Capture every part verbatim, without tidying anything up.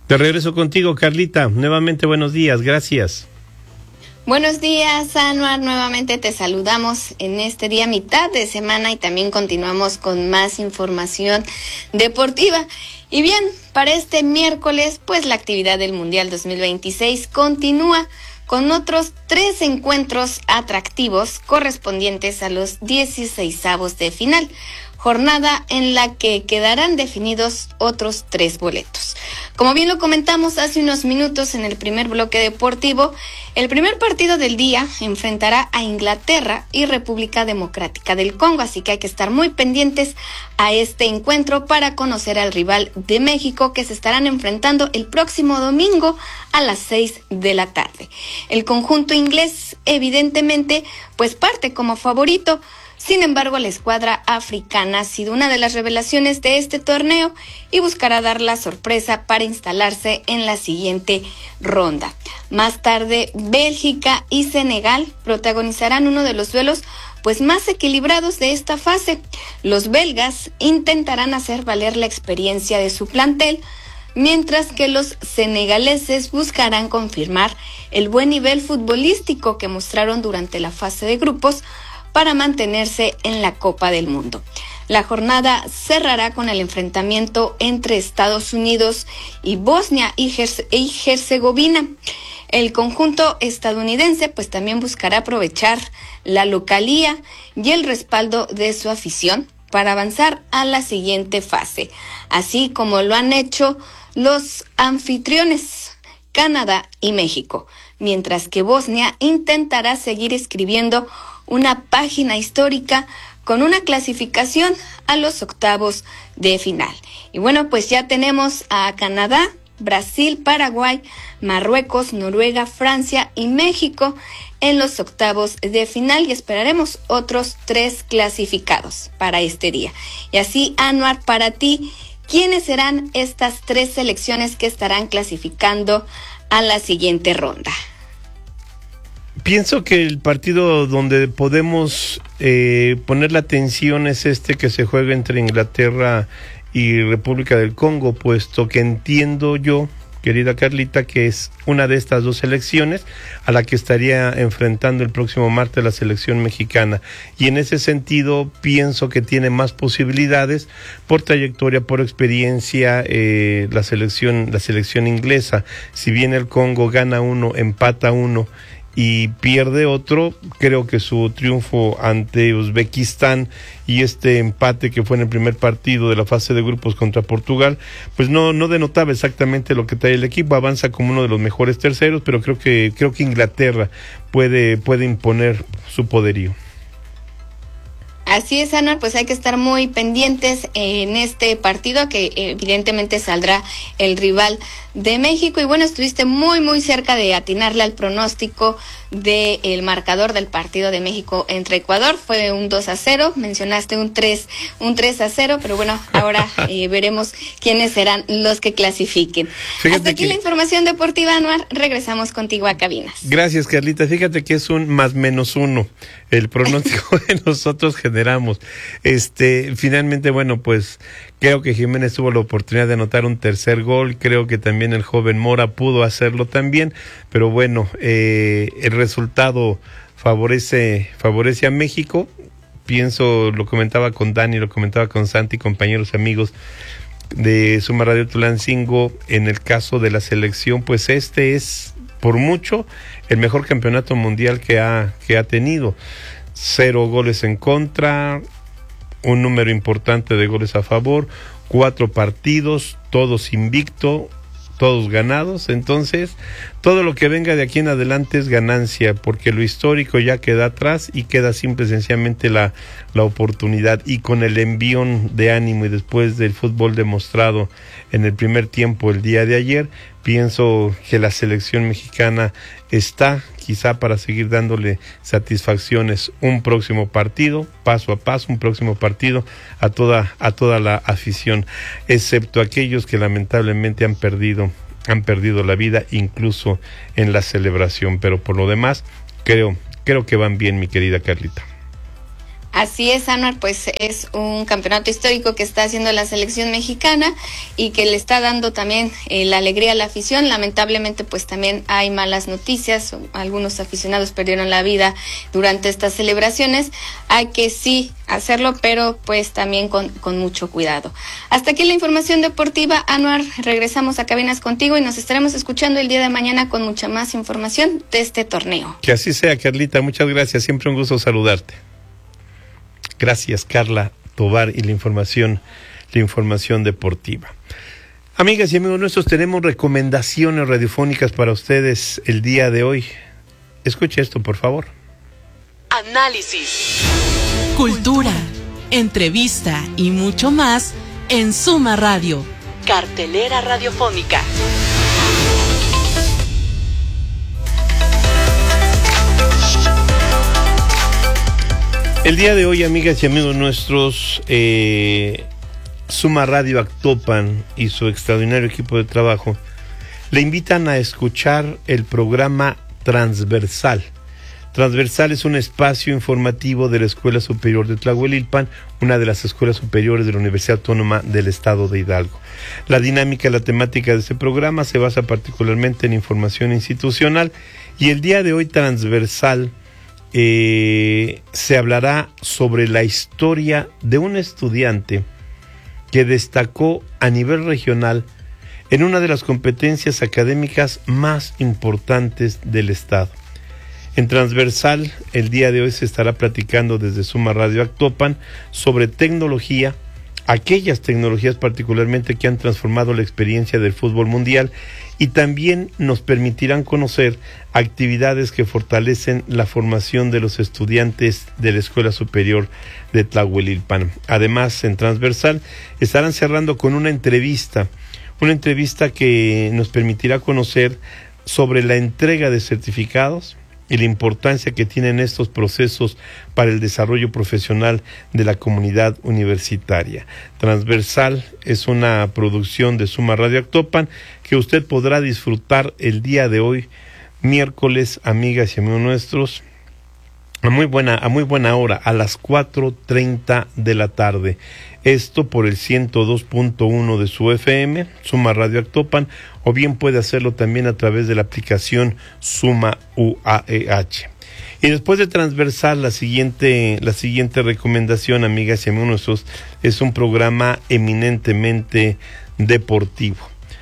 De regreso contigo, Carlita. Nuevamente buenos días, gracias. Buenos días, Anuar. Nuevamente te saludamos en este día mitad de semana y también continuamos con más información deportiva. Y bien, para este miércoles, pues la actividad del Mundial dos mil veintiséis continúa con otros tres encuentros atractivos correspondientes a los dieciseisavos de final, jornada en la que quedarán definidos otros tres boletos. Como bien lo comentamos hace unos minutos en el primer bloque deportivo, el primer partido del día enfrentará a Inglaterra y República Democrática del Congo, así que hay que estar muy pendientes a este encuentro para conocer al rival de México, que se estarán enfrentando el próximo domingo a las seis de la tarde. El conjunto inglés, evidentemente, pues parte como favorito. Sin embargo, la escuadra africana ha sido una de las revelaciones de este torneo y buscará dar la sorpresa para instalarse en la siguiente ronda. Más tarde, Bélgica y Senegal protagonizarán uno de los duelos pues más equilibrados de esta fase. Los belgas intentarán hacer valer la experiencia de su plantel, mientras que los senegaleses buscarán confirmar el buen nivel futbolístico que mostraron durante la fase de grupos para mantenerse en la Copa del Mundo. La jornada cerrará con el enfrentamiento entre Estados Unidos y Bosnia y Herzegovina. El conjunto estadounidense pues también buscará aprovechar la localía y el respaldo de su afición para avanzar a la siguiente fase, así como lo han hecho los anfitriones Canadá y México, mientras que Bosnia intentará seguir escribiendo una página histórica con una clasificación a los octavos de final. Y bueno, pues ya tenemos a Canadá, Brasil, Paraguay, Marruecos, Noruega, Francia y México en los octavos de final y esperaremos otros tres clasificados para este día. Y así, Anuar, para ti, ¿quiénes serán estas tres selecciones que estarán clasificando a la siguiente ronda? Pienso que el partido donde podemos eh, poner la atención es este que se juega entre Inglaterra y República del Congo, puesto que entiendo yo, querida Carlita, que es una de estas dos selecciones a la que estaría enfrentando el próximo martes la selección mexicana. Y en ese sentido pienso que tiene más posibilidades por trayectoria, por experiencia, eh, la selección, la selección inglesa. Si bien el Congo gana uno, empata uno y pierde otro, creo que su triunfo ante Uzbekistán y este empate que fue en el primer partido de la fase de grupos contra Portugal, pues no, no denotaba exactamente lo que trae el equipo. Avanza como uno de los mejores terceros, pero creo que, creo que Inglaterra puede, puede imponer su poderío. Así es, Ana, pues hay que estar muy pendientes en este partido, que evidentemente saldrá el rival de México. Y bueno, estuviste muy, muy cerca de atinarle al pronóstico del marcador del partido de México entre Ecuador. Fue un dos a cero, mencionaste un tres, un tres a cero, pero bueno, ahora eh, veremos quiénes serán los que clasifiquen. Fíjate Hasta aquí que... la información deportiva, Anuar. Regresamos contigo a cabinas. Gracias, Carlita. Fíjate que es un más menos uno el pronóstico que nosotros generamos. Este, finalmente, bueno, pues creo que Jiménez tuvo la oportunidad de anotar un tercer gol. Creo que también el joven Mora pudo hacerlo también, pero bueno, eh, el resultado favorece, favorece a México. Pienso, lo comentaba con Dani, lo comentaba con Santi, compañeros, amigos de Suma Radio Tulancingo. En el caso de la selección, pues este es por mucho el mejor campeonato mundial que ha, que ha tenido. Cero goles en contra, un número importante de goles a favor, cuatro partidos, todos invicto, todos ganados. Entonces, todo lo que venga de aquí en adelante es ganancia, porque lo histórico ya queda atrás y queda simple y sencillamente la, la oportunidad. Y con el envión de ánimo y después del fútbol demostrado en el primer tiempo el día de ayer, pienso que la selección mexicana está quizá para seguir dándole satisfacciones un próximo partido, paso a paso, un próximo partido a toda, a toda la afición, excepto aquellos que lamentablemente han perdido, han perdido la vida incluso en la celebración, pero por lo demás creo, creo que van bien, mi querida Carlita. Así es, Anuar, pues es un campeonato histórico que está haciendo la selección mexicana y que le está dando también eh, la alegría a la afición. Lamentablemente, pues también hay malas noticias. Algunos aficionados perdieron la vida durante estas celebraciones. Hay que sí hacerlo, pero pues también con, con mucho cuidado. Hasta aquí la información deportiva. Anuar, regresamos a cabinas contigo y nos estaremos escuchando el día de mañana con mucha más información de este torneo. Que así sea, Carlita. Muchas gracias. Siempre un gusto saludarte. Gracias, Carla Tovar, y la información, la información deportiva. Amigas y amigos nuestros, tenemos recomendaciones radiofónicas para ustedes el día de hoy. Escuche esto, por favor. Análisis, cultura, entrevista y mucho más en Suma Radio, cartelera radiofónica. El día de hoy, amigas y amigos nuestros, eh, Suma Radio Actopan y su extraordinario equipo de trabajo le invitan a escuchar el programa Transversal. Transversal es un espacio informativo de la Escuela Superior de Tlahuelilpan, una de las escuelas superiores de la Universidad Autónoma del Estado de Hidalgo. La dinámica, la temática de este programa se basa particularmente en información institucional, y el día de hoy Transversal Eh, se hablará sobre la historia de un estudiante que destacó a nivel regional en una de las competencias académicas más importantes del Estado. En Transversal, el día de hoy se estará platicando desde Suma Radio Actopan sobre tecnología, aquellas tecnologías particularmente que han transformado la experiencia del fútbol mundial, y también nos permitirán conocer actividades que fortalecen la formación de los estudiantes de la Escuela Superior de Tlahuelilpan. Además, en Transversal estarán cerrando con una entrevista, una entrevista que nos permitirá conocer sobre la entrega de certificados y la importancia que tienen estos procesos para el desarrollo profesional de la comunidad universitaria. Transversal es una producción de Suma Radio Actopan que usted podrá disfrutar el día de hoy, miércoles, amigas y amigos nuestros, a muy buena, a muy buena hora, a las cuatro treinta de la tarde. Esto por el ciento dos punto uno de su F M, Suma Radio Actopan, o bien puede hacerlo también a través de la aplicación Suma U A E H. Y después de Transversal, la siguiente, la siguiente recomendación, amigas y amigos nuestros, es un programa eminentemente deportivo.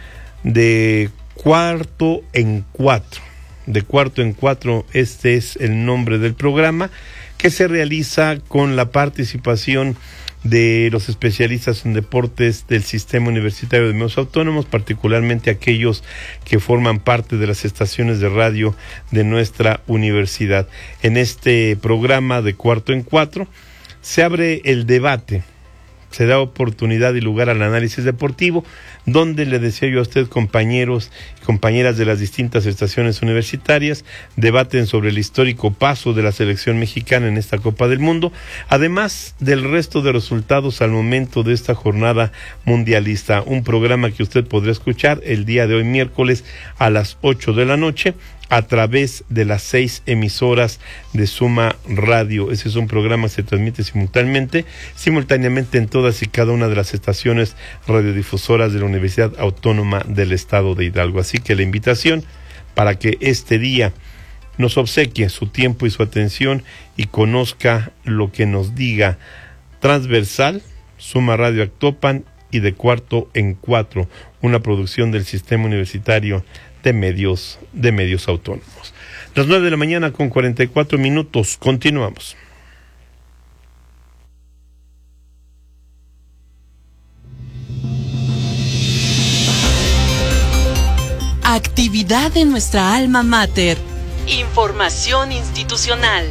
De cuarto en cuatro. De cuarto en cuatro, este es el nombre del programa, que se realiza con la participación de los especialistas en deportes del Sistema Universitario de Medios Autónomos, particularmente aquellos que forman parte de las estaciones de radio de nuestra universidad. En este programa de cuarto en cuatro se abre el debate, se da oportunidad y lugar al análisis deportivo, donde le decía yo a usted, compañeros y compañeras de las distintas estaciones universitarias, debaten sobre el histórico paso de la selección mexicana en esta Copa del Mundo, además del resto de resultados al momento de esta jornada mundialista. Un programa que usted podrá escuchar el día de hoy, miércoles, a las ocho de la noche, a través de las seis emisoras de Suma Radio. Ese es un programa que se transmite simultáneamente, simultáneamente en todas y cada una de las estaciones radiodifusoras de la Universidad Autónoma del Estado de Hidalgo. Así que la invitación para que este día nos obsequie su tiempo y su atención y conozca lo que nos diga Transversal, Suma Radio Actopan y de cuarto en cuatro, una producción del Sistema Universitario de medios de medios autónomos. Las nueve de la mañana con cuarenta y cuatro minutos. Continuamos. Actividad de nuestra alma mater. Información institucional.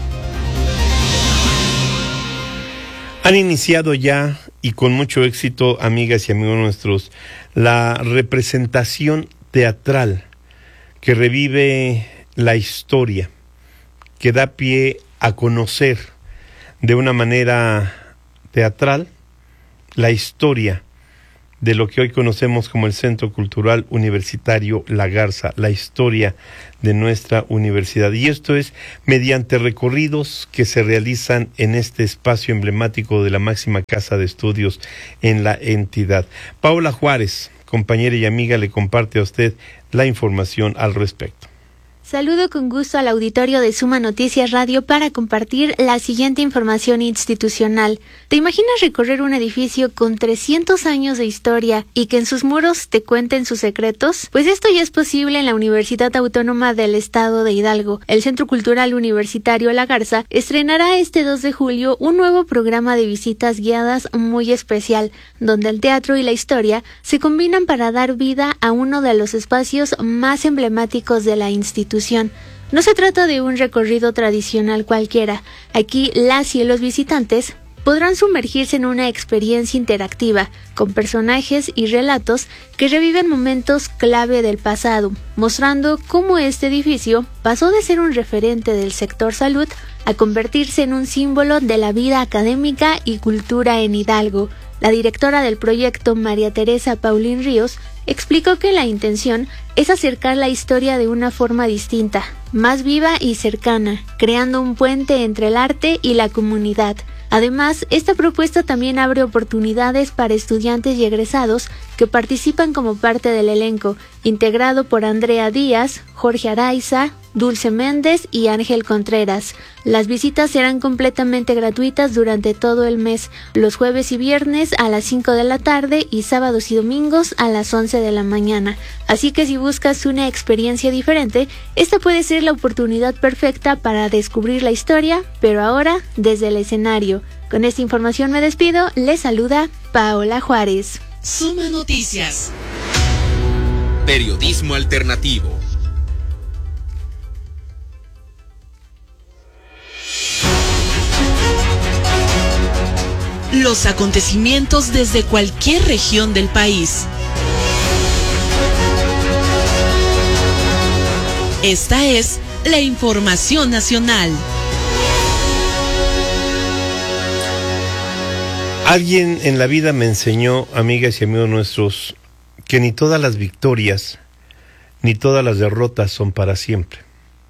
Han iniciado ya, y con mucho éxito, amigas y amigos nuestros, la representación teatral que revive la historia, que da pie a conocer de una manera teatral la historia de lo que hoy conocemos como el Centro Cultural Universitario La Garza, la historia de nuestra universidad. Y esto es mediante recorridos que se realizan en este espacio emblemático de la máxima casa de estudios en la entidad. Paola Juárez, compañera y amiga, le comparte a usted la información al respecto. Saludo con gusto al auditorio de Suma Noticias Radio para compartir la siguiente información institucional. ¿Te imaginas recorrer un edificio con trescientos años de historia y que en sus muros te cuenten sus secretos? Pues esto ya es posible en la Universidad Autónoma del Estado de Hidalgo. El Centro Cultural Universitario La Garza estrenará este dos de julio un nuevo programa de visitas guiadas muy especial, donde el teatro y la historia se combinan para dar vida a uno de los espacios más emblemáticos de la institución. No se trata de un recorrido tradicional cualquiera. Aquí las y los visitantes podrán sumergirse en una experiencia interactiva, con personajes y relatos que reviven momentos clave del pasado, mostrando cómo este edificio pasó de ser un referente del sector salud a convertirse en un símbolo de la vida académica y cultura en Hidalgo. La directora del proyecto, María Teresa Paulín Ríos, explicó que la intención es acercar la historia de una forma distinta, más viva y cercana, creando un puente entre el arte y la comunidad. Además, esta propuesta también abre oportunidades para estudiantes y egresados que participan como parte del elenco, integrado por Andrea Díaz, Jorge Araiza, Dulce Méndez y Ángel Contreras. Las visitas serán completamente gratuitas durante todo el mes, los jueves y viernes a las cinco de la tarde y sábados y domingos a las once de la mañana. Así que si buscas una experiencia diferente, esta puede ser la oportunidad perfecta para descubrir la historia, pero ahora desde el escenario. Con esta información me despido, les saluda Paola Juárez. Suma Noticias. Periodismo alternativo. Los acontecimientos desde cualquier región del país. Esta es la información nacional. Alguien en la vida me enseñó, amigas y amigos nuestros, que ni todas las victorias ni todas las derrotas son para siempre.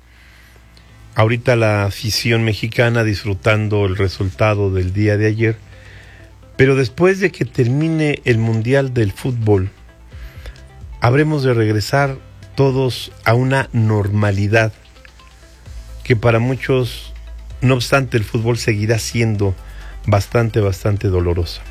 Ahorita la afición mexicana disfrutando el resultado del día de ayer, pero después de que termine el Mundial del Fútbol, habremos de regresar todos a una normalidad que para muchos, no obstante, el fútbol seguirá siendo bastante, bastante dolorosa.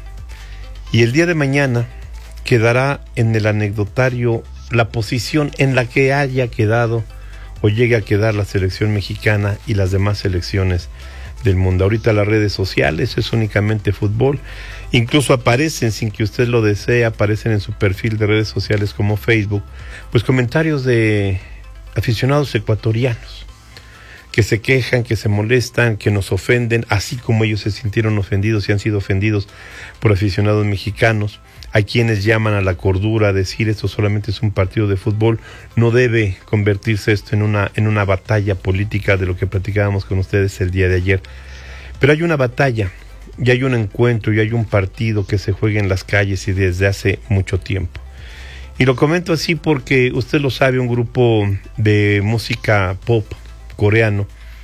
Y el día de mañana quedará en el anecdotario la posición en la que haya quedado o llegue a quedar la selección mexicana y las demás selecciones del mundo. Ahorita las redes sociales es únicamente fútbol, incluso aparecen, sin que usted lo desee, aparecen en su perfil de redes sociales como Facebook, pues comentarios de aficionados ecuatorianos que se quejan, que se molestan, que nos ofenden, así como ellos se sintieron ofendidos y han sido ofendidos por aficionados mexicanos. Hay quienes llaman a la cordura a decir esto solamente es un partido de fútbol, no debe convertirse esto en una, en una batalla política de lo que platicábamos con ustedes el día de ayer. Pero hay una batalla, y hay un encuentro, y hay un partido que se juega en las calles y desde hace mucho tiempo. Y lo comento así porque usted lo sabe, un grupo de música pop coreano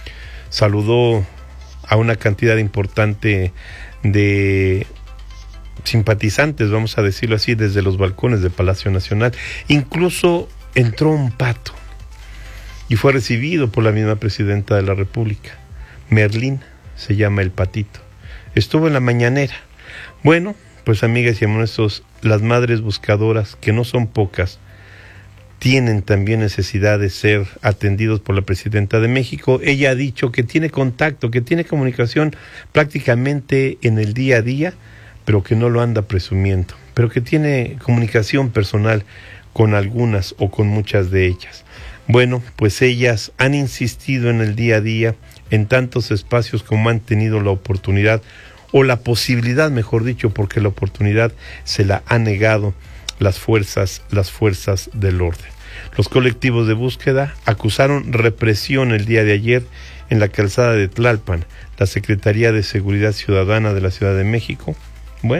saludó a una cantidad importante de simpatizantes, vamos a decirlo así, desde los balcones del Palacio Nacional. Incluso entró un pato y fue recibido por la misma presidenta de la República. Merlín se llama el patito. Estuvo en la mañanera. Bueno, pues amigas y amigos, las madres buscadoras, que no son pocas, tienen también necesidad de ser atendidos por la presidenta de México. Ella ha dicho que tiene contacto, que tiene comunicación prácticamente en el día a día, pero que no lo anda presumiendo, pero que tiene comunicación personal con algunas o con muchas de ellas. Bueno, pues ellas han insistido en el día a día, en tantos espacios como han tenido la oportunidad, o la posibilidad, mejor dicho, porque la oportunidad se la han negado las fuerzas, las fuerzas del orden. Los colectivos de búsqueda acusaron represión el día de ayer en la calzada de Tlalpan. La Secretaría de Seguridad Ciudadana de la Ciudad de México, bueno,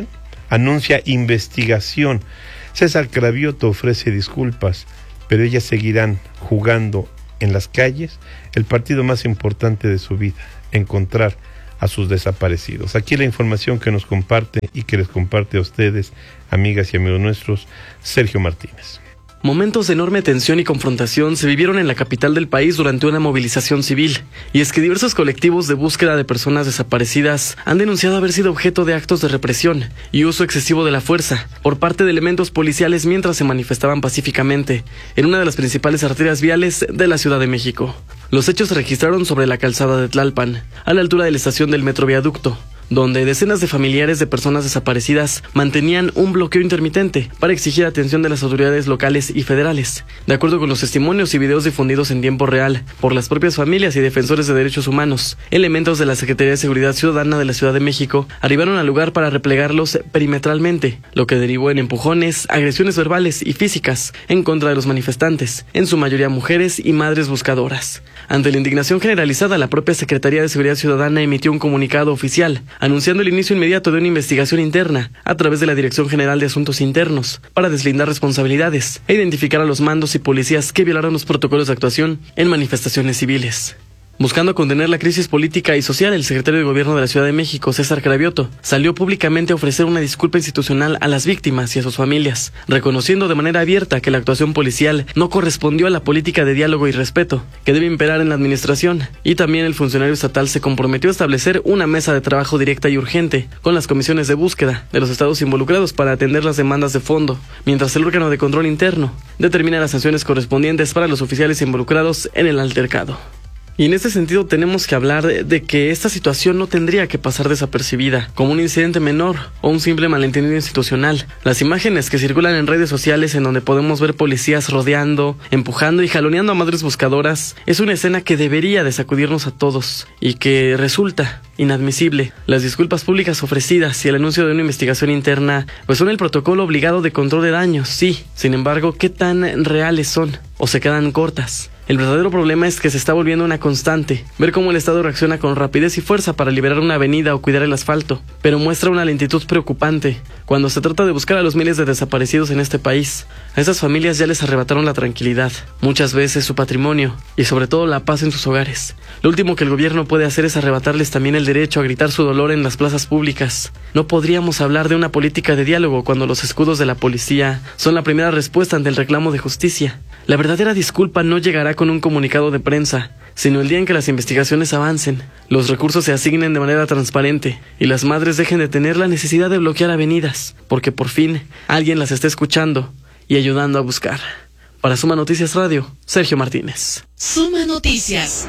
anuncia investigación. César Cravioto ofrece disculpas, pero ellas seguirán jugando en las calles el partido más importante de su vida, encontrar a sus desaparecidos. Aquí la información que nos comparte y que les comparte a ustedes, amigas y amigos nuestros, Sergio Martínez. Momentos de enorme tensión y confrontación se vivieron en la capital del país durante una movilización civil, y es que diversos colectivos de búsqueda de personas desaparecidas han denunciado haber sido objeto de actos de represión y uso excesivo de la fuerza por parte de elementos policiales mientras se manifestaban pacíficamente en una de las principales arterias viales de la Ciudad de México. Los hechos se registraron sobre la calzada de Tlalpan, a la altura de la estación del Metro Viaducto, donde decenas de familiares de personas desaparecidas mantenían un bloqueo intermitente para exigir atención de las autoridades locales y federales. De acuerdo con los testimonios y videos difundidos en tiempo real por las propias familias y defensores de derechos humanos, elementos de la Secretaría de Seguridad Ciudadana de la Ciudad de México arribaron al lugar para replegarlos perimetralmente, lo que derivó en empujones, agresiones verbales y físicas en contra de los manifestantes, en su mayoría mujeres y madres buscadoras. Ante la indignación generalizada, la propia Secretaría de Seguridad Ciudadana emitió un comunicado oficial anunciando el inicio inmediato de una investigación interna a través de la Dirección General de Asuntos Internos para deslindar responsabilidades e identificar a los mandos y policías que violaron los protocolos de actuación en manifestaciones civiles. Buscando contener la crisis política y social, el secretario de Gobierno de la Ciudad de México, César Cravioto, salió públicamente a ofrecer una disculpa institucional a las víctimas y a sus familias, reconociendo de manera abierta que la actuación policial no correspondió a la política de diálogo y respeto que debe imperar en la administración, y también el funcionario estatal se comprometió a establecer una mesa de trabajo directa y urgente con las comisiones de búsqueda de los estados involucrados para atender las demandas de fondo, mientras el órgano de control interno determina las sanciones correspondientes para los oficiales involucrados en el altercado. Y en este sentido tenemos que hablar de, de que esta situación no tendría que pasar desapercibida, como un incidente menor o un simple malentendido institucional. Las imágenes que circulan en redes sociales en donde podemos ver policías rodeando, empujando y jaloneando a madres buscadoras, es una escena que debería de sacudirnos a todos y que resulta inadmisible. Las disculpas públicas ofrecidas y el anuncio de una investigación interna pues son el protocolo obligado de control de daños, sí. Sin embargo, ¿qué tan reales son? ¿O se quedan cortas? El verdadero problema es que se está volviendo una constante, ver cómo el Estado reacciona con rapidez y fuerza para liberar una avenida o cuidar el asfalto, pero muestra una lentitud preocupante cuando se trata de buscar a los miles de desaparecidos en este país. A esas familias ya les arrebataron la tranquilidad, muchas veces su patrimonio y sobre todo la paz en sus hogares. Lo último que el gobierno puede hacer es arrebatarles también el derecho a gritar su dolor en las plazas públicas. No podríamos hablar de una política de diálogo cuando los escudos de la policía son la primera respuesta ante el reclamo de justicia. La verdadera disculpa no llegará con un comunicado de prensa, sino el día en que las investigaciones avancen, los recursos se asignen de manera transparente y las madres dejen de tener la necesidad de bloquear avenidas, porque por fin alguien las está escuchando y ayudando a buscar. Para Suma Noticias Radio, Sergio Martínez. Suma Noticias.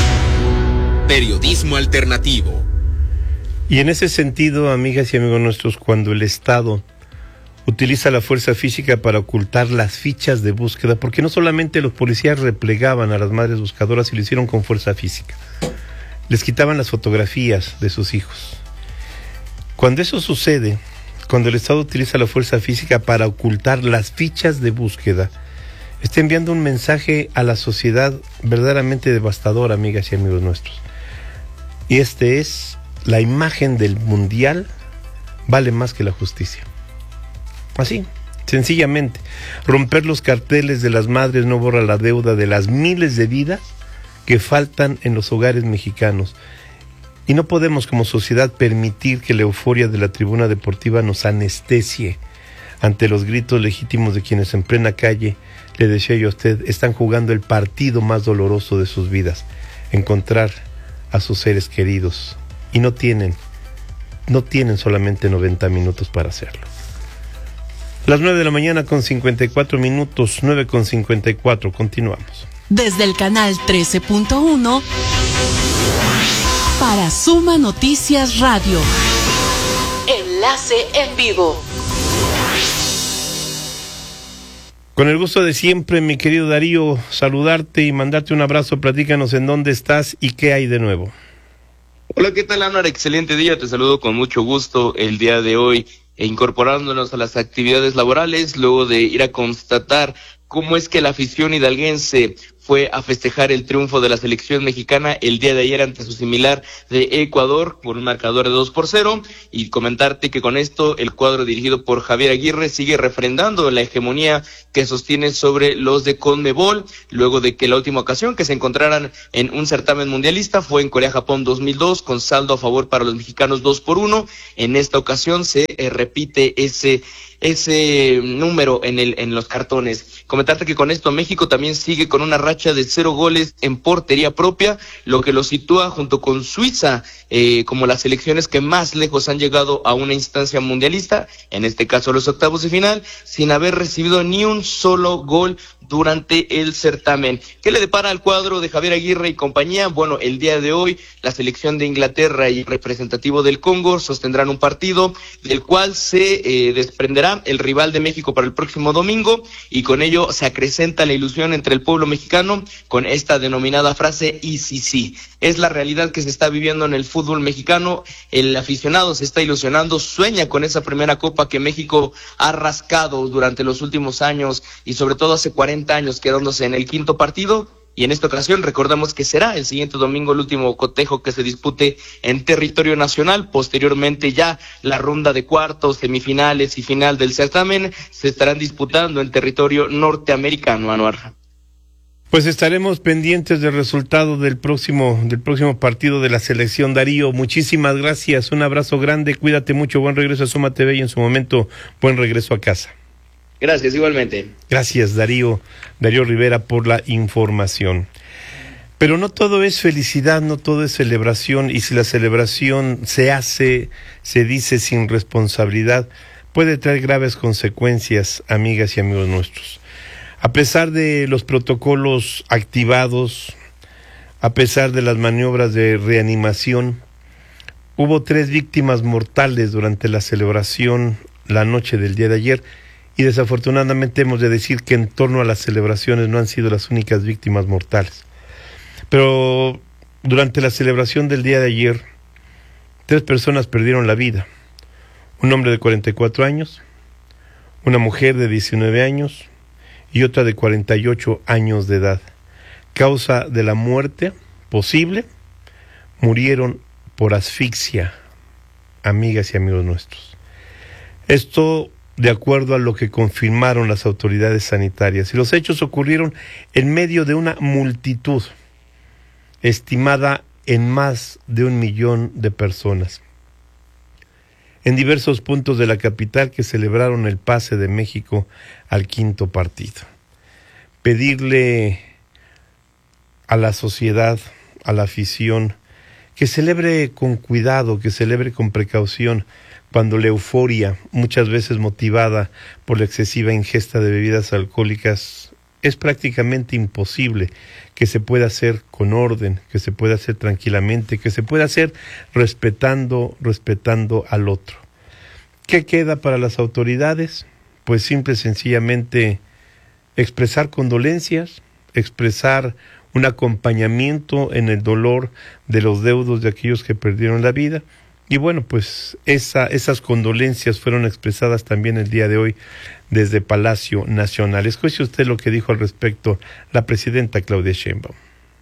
Periodismo alternativo. Y en ese sentido, amigas y amigos nuestros, cuando el Estado utiliza la fuerza física para ocultar las fichas de búsqueda, porque no solamente los policías replegaban a las madres buscadoras y lo hicieron con fuerza física, les quitaban las fotografías de sus hijos. Cuando eso sucede, cuando el Estado utiliza la fuerza física para ocultar las fichas de búsqueda, está enviando un mensaje a la sociedad verdaderamente devastador, amigas y amigos nuestros. Y este es: la imagen del mundial vale más que la justicia. Así, sencillamente, romper los carteles de las madres no borra la deuda de las miles de vidas que faltan en los hogares mexicanos. Y no podemos como sociedad permitir que la euforia de la tribuna deportiva nos anestesie ante los gritos legítimos de quienes en plena calle, le decía yo a usted, están jugando el partido más doloroso de sus vidas, encontrar a sus seres queridos. Y no tienen, no tienen solamente noventa minutos para hacerlo. Las nueve de la mañana con cincuenta y cuatro minutos, nueve con cincuenta y cuatro, continuamos. Desde el canal trece punto uno para Suma Noticias Radio. Enlace en vivo. Con el gusto de siempre, mi querido Darío, saludarte y mandarte un abrazo. Platícanos en dónde estás y qué hay de nuevo. Hola, ¿qué tal, Anuar? Excelente día, te saludo con mucho gusto el día de hoy, e incorporándonos a las actividades laborales luego de ir a constatar cómo es que la afición hidalguense fue a festejar el triunfo de la selección mexicana el día de ayer ante su similar de Ecuador por un marcador de dos por cero, y comentarte que con esto el cuadro dirigido por Javier Aguirre sigue refrendando la hegemonía que sostiene sobre los de CONMEBOL, luego de que la última ocasión que se encontraran en un certamen mundialista fue en Corea-Japón dos mil dos, con saldo a favor para los mexicanos dos por uno. En esta ocasión se eh, repite ese ese número en el en los cartones. Comentarte que con esto México también sigue con una racha de cero goles en portería propia, lo que lo sitúa junto con Suiza eh, como las selecciones que más lejos han llegado a una instancia mundialista, en este caso los octavos de final, sin haber recibido ni un solo gol durante el certamen. ¿Qué le depara al cuadro de Javier Aguirre y compañía? Bueno, el día de hoy la selección de Inglaterra y el representativo del Congo sostendrán un partido del cual se eh, desprenderá el rival de México para el próximo domingo, y con ello se acrecenta la ilusión entre el pueblo mexicano con esta denominada frase "y sí sí". Es la realidad que se está viviendo en el fútbol mexicano. El aficionado se está ilusionando, sueña con esa primera copa que México ha rascado durante los últimos años, y sobre todo hace cuarenta años, quedándose en el quinto partido. Y en esta ocasión recordamos que será el siguiente domingo el último cotejo que se dispute en territorio nacional. Posteriormente ya la ronda de cuartos, semifinales y final del certamen se estarán disputando en territorio norteamericano, Anuar. Pues estaremos pendientes del resultado del próximo del próximo partido de la selección. Darío, muchísimas gracias, un abrazo grande, cuídate mucho, buen regreso a Suma T V y en su momento buen regreso a casa. Gracias, igualmente. Gracias, Darío, Darío Rivera, por la información. Pero no todo es felicidad, no todo es celebración, y si la celebración se hace, se dice sin responsabilidad, puede traer graves consecuencias, amigas y amigos nuestros. A pesar de los protocolos activados, a pesar de las maniobras de reanimación, hubo tres víctimas mortales durante la celebración la noche del día de ayer, y desafortunadamente hemos de decir que en torno a las celebraciones no han sido las únicas víctimas mortales. Pero durante la celebración del día de ayer, tres personas perdieron la vida. Un hombre de cuarenta y cuatro años, una mujer de diecinueve años y otra de cuarenta y ocho años de edad. Causa de la muerte posible, murieron por asfixia, amigas y amigos nuestros. Esto de acuerdo a lo que confirmaron las autoridades sanitarias. Y los hechos ocurrieron en medio de una multitud estimada en más de un millón de personas, en diversos puntos de la capital que celebraron el pase de México al quinto partido. Pedirle a la sociedad, a la afición, que celebre con cuidado, que celebre con precaución, cuando la euforia, muchas veces motivada por la excesiva ingesta de bebidas alcohólicas, es prácticamente imposible que se pueda hacer con orden, que se pueda hacer tranquilamente, que se pueda hacer respetando, respetando al otro. ¿Qué queda para las autoridades? Pues simple y sencillamente expresar condolencias, expresar un acompañamiento en el dolor de los deudos de aquellos que perdieron la vida. Y bueno, pues esa, esas condolencias fueron expresadas también el día de hoy desde Palacio Nacional. Escuche usted lo que dijo al respecto la presidenta Claudia Sheinbaum.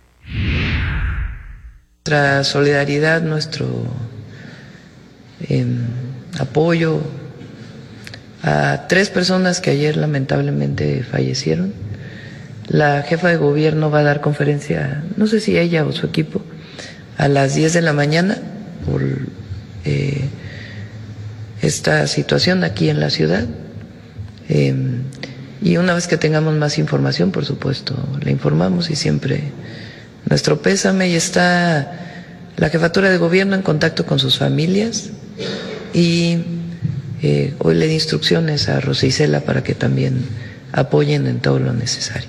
Nuestra solidaridad, nuestro eh, apoyo a tres personas que ayer lamentablemente fallecieron. La jefa de gobierno va a dar conferencia, no sé si ella o su equipo, a las diez de la mañana por Eh, esta situación aquí en la ciudad, eh, y una vez que tengamos más información, por supuesto, le informamos, y siempre nuestro pésame. Y está la jefatura de gobierno en contacto con sus familias, y eh, hoy le di instrucciones a Rosa Isela para que también apoyen en todo lo necesario.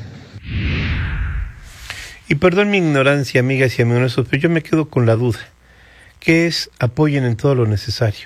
Y perdón mi ignorancia, amigas y amigos, pero yo me quedo con la duda. ¿Qué es apoyen en todo lo necesario?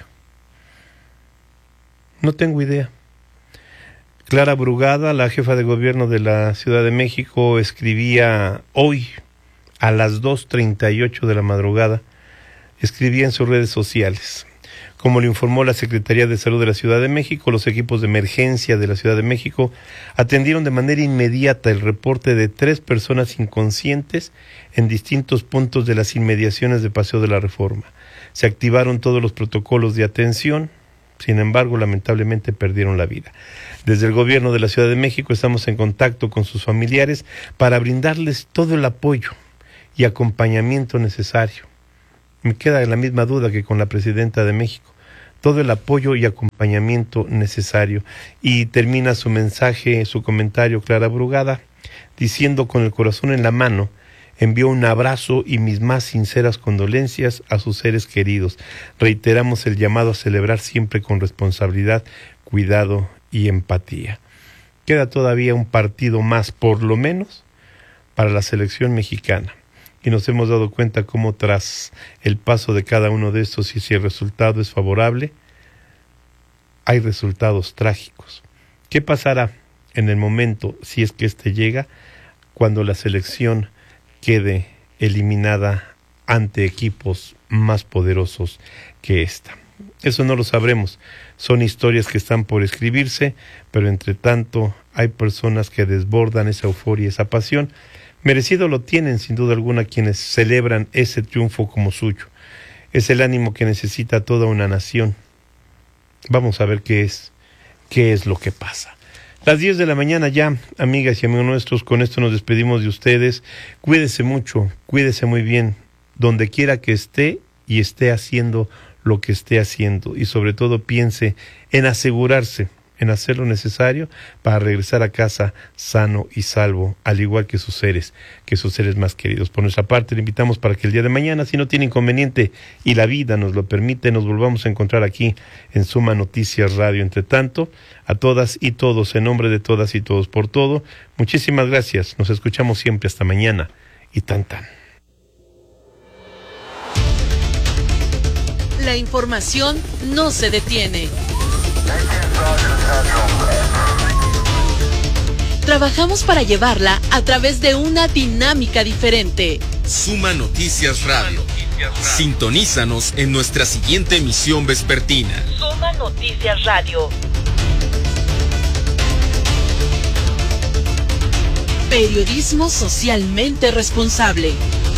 No tengo idea. Clara Brugada, la jefa de gobierno de la Ciudad de México, escribía hoy a las dos treinta y ocho de la madrugada, escribía en sus redes sociales: Como lo informó la Secretaría de Salud de la Ciudad de México, los equipos de emergencia de la Ciudad de México atendieron de manera inmediata el reporte de tres personas inconscientes en distintos puntos de las inmediaciones de Paseo de la Reforma. Se activaron todos los protocolos de atención, sin embargo, lamentablemente perdieron la vida. Desde el gobierno de la Ciudad de México estamos en contacto con sus familiares para brindarles todo el apoyo y acompañamiento necesario. Me queda la misma duda que con la presidenta de México. Todo el apoyo y acompañamiento necesario. Y termina su mensaje, su comentario, Clara Brugada, diciendo: con el corazón en la mano, envió un abrazo y mis más sinceras condolencias a sus seres queridos. Reiteramos el llamado a celebrar siempre con responsabilidad, cuidado y empatía. Queda todavía un partido más, por lo menos, para la selección mexicana. Y nos hemos dado cuenta cómo tras el paso de cada uno de estos, y si el resultado es favorable, hay resultados trágicos. ¿Qué pasará en el momento, si es que éste llega, cuando la selección quede eliminada ante equipos más poderosos que esta? Eso no lo sabremos. Son historias que están por escribirse, pero entre tanto hay personas que desbordan esa euforia, esa pasión. Merecido lo tienen, sin duda alguna, quienes celebran ese triunfo como suyo. Es el ánimo que necesita toda una nación. Vamos a ver qué es, qué es lo que pasa. Las diez de la mañana ya, amigas y amigos nuestros, con esto nos despedimos de ustedes. Cuídese mucho, cuídese muy bien, donde quiera que esté y esté haciendo lo que esté haciendo. Y sobre todo piense en asegurarse, en hacer lo necesario para regresar a casa sano y salvo, al igual que sus seres, que sus seres más queridos. Por nuestra parte, le invitamos para que el día de mañana, si no tiene inconveniente y la vida nos lo permite, nos volvamos a encontrar aquí en Suma Noticias Radio. Entre tanto, a todas y todos, en nombre de todas y todos por todo, muchísimas gracias. Nos escuchamos siempre hasta mañana y tan tan. La información no se detiene. Trabajamos para llevarla a través de una dinámica diferente. Suma Noticias Radio. Sintonízanos en nuestra siguiente emisión vespertina. Suma Noticias Radio. Periodismo socialmente responsable.